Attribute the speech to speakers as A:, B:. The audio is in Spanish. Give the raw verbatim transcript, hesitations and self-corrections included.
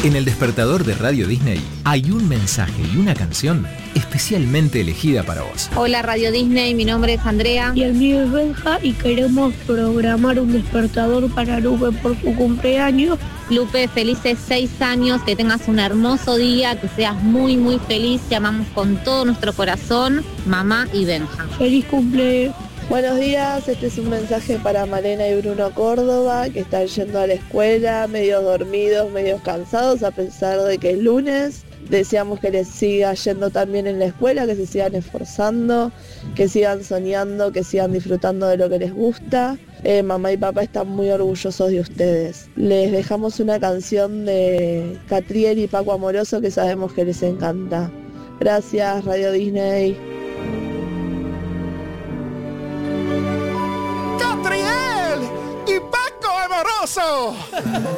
A: En el despertador de Radio Disney hay un mensaje y una canción especialmente elegida para vos.
B: Hola Radio Disney, mi nombre es Andrea.
C: Y el mío es Benja y queremos programar un despertador para Lupe por su cumpleaños.
B: Lupe, felices seis años, que tengas un hermoso día, que seas muy muy feliz, te amamos con todo nuestro corazón, mamá y Benja.
C: Feliz cumple.
D: Buenos días, este es un mensaje para Malena y Bruno Córdoba, que están yendo a la escuela, medio dormidos, medio cansados, a pesar de que es lunes. Deseamos que les siga yendo también en la escuela, que se sigan esforzando, que sigan soñando, que sigan disfrutando de lo que les gusta. Eh, mamá y papá están muy orgullosos de ustedes. Les dejamos una canción de Catriel y Paco Amoroso que sabemos que les encanta. Gracias, Radio Disney.
E: ¡Catriel y Paco Amoroso!